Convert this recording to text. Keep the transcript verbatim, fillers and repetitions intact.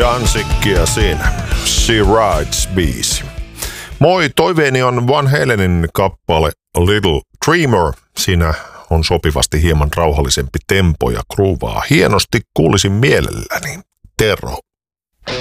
Dansikkia siinä. She Rides biisi. Moi, toiveeni on Van Halenin kappale A Little Dreamer. Siinä on sopivasti hieman rauhallisempi tempo ja groovaa. Hienosti kuulisin mielelläni. Tero